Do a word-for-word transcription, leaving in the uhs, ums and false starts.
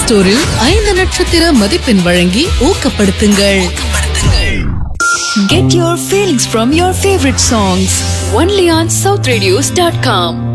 ஸ்டோரில் ஐந்து நட்சத்திர மதிப்பெண் வழங்கி ஊக்கப்படுத்துங்கள். Get your feelings from your favorite songs only on south radios dot com.